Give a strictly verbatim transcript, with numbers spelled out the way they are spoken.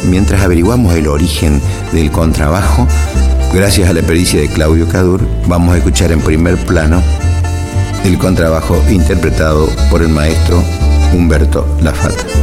mientras averiguamos el origen del contrabajo, gracias a la pericia de Claudio Cadur, vamos a escuchar en primer plano el contrabajo interpretado por el maestro Humberto Lafata.